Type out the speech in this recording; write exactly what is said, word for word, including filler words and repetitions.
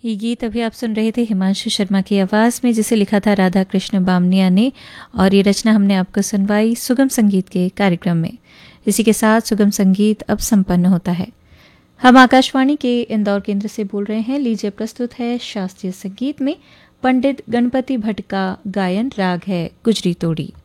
ये गीत अभी आप सुन रहे थे हिमांशु शर्मा की आवाज़ में, जिसे लिखा था राधा कृष्ण बामनिया ने, और ये रचना हमने आपको सुनवाई सुगम संगीत के कार्यक्रम में। इसी के साथ सुगम संगीत अब संपन्न होता है। हम आकाशवाणी के इंदौर केंद्र से बोल रहे हैं। लीजिए प्रस्तुत है शास्त्रीय संगीत में पंडित गणपति भट्ट का गायन। राग है गुजरी तोड़ी।